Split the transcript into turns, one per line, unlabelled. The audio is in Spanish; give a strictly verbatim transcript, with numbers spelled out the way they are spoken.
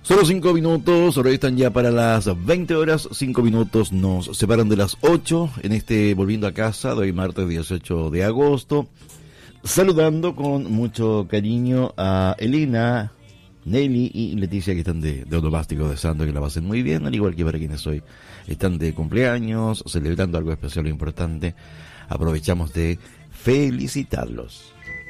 Solo cinco minutos, ahora están ya para las veinte horas, cinco minutos nos separan de las ocho en este Volviendo a Casa de hoy martes dieciocho de agosto. Saludando con mucho cariño a Elena, Nelly y Leticia que están de, de onomástico, deseando que la pasen muy bien, al igual que para quienes hoy están de cumpleaños, celebrando algo especial o importante. Aprovechamos de felicitarlos.